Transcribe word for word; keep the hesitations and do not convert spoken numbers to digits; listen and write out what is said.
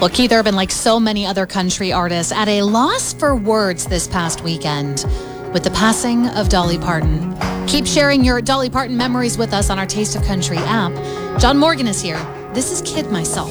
Well, Keith Urban, like so many other country artists, at a loss for words this past weekend with the passing of Dolly Parton. Keep sharing your Dolly Parton memories with us on our Taste of Country app. John Morgan is here. This is Kid Myself.